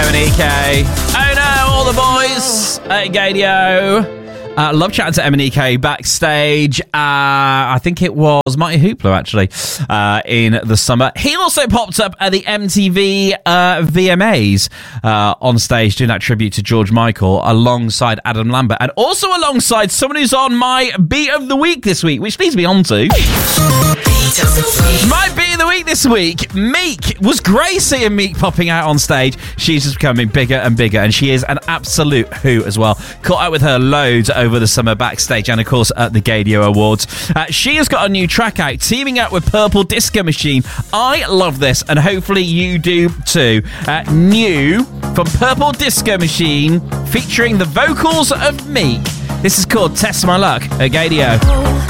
M&EK. Oh no, all the boys at Gadio. Love chatting to M&EK backstage. I think it was Mighty Hoopla, actually, in the summer. He also popped up at the MTV VMAs on stage doing that tribute to George Michael alongside Adam Lambert and also alongside someone who's on my Beat of the Week this week, which leads me on to... My Beat of the Week this week, Meek. It was great seeing Meek popping out on stage. She's just becoming bigger and bigger, and she is an absolute hoot as well. Caught up with her loads over the summer backstage and, of course, at the Gadio Awards. She has got a new track out, teaming up with Purple Disco Machine. I love this, and hopefully you do too. New from Purple Disco Machine, featuring the vocals of Meek. This is called Test My Luck at Gadio.